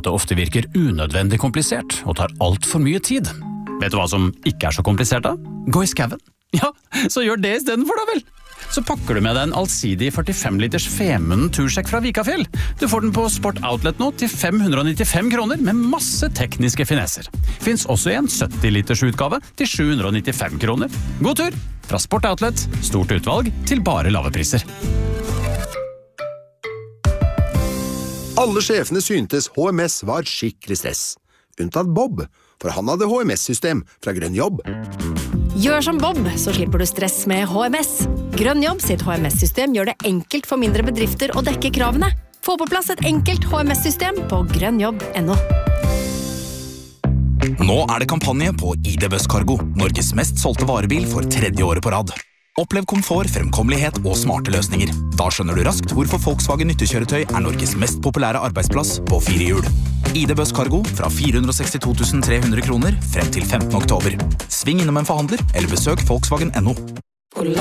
det ofte virker unødvendig komplisert og tar alt for mye tid. Vet du hva som ikke så komplisert da? Gå i skaven. Ja, så gjør det i stedet for da vel. Så pakker du med deg en allsidig 45 liters Femunden tursjekk fra Vikafjell. Du får den på Sport Outlet nå til 595 kroner med masse tekniske finesser. Finns også i en 70 liters utgave til 795 kroner. God tur! Fra Sport Outlet, stort utvalg til bare lave priser. Alle sjefene syntes HMS var skikkelig stress. Unntatt Bob, for han hadde HMS-system fra Grønn Jobb. Gjør som Bob, så slipper du stress med HMS. Grønn Jobb sitt HMS-system gjør det enkelt for mindre bedrifter å dekke kravene. Få på plass et enkelt HMS-system på grønnjobb.no. Nå det kampanje på ID Busscargo, Norges mest solgte varebil for 3. året på rad. Opplev komfort, fremkommelighet og smarte løsninger. Da skjønner du raskt hvorfor Volkswagen nyttekjøretøy Norges mest populære arbeidsplass på 4 hjul. ID Busscargo fra 462 300 kroner frem til 15. oktober. Sving innom en forhandler eller besøk Volkswagen.no.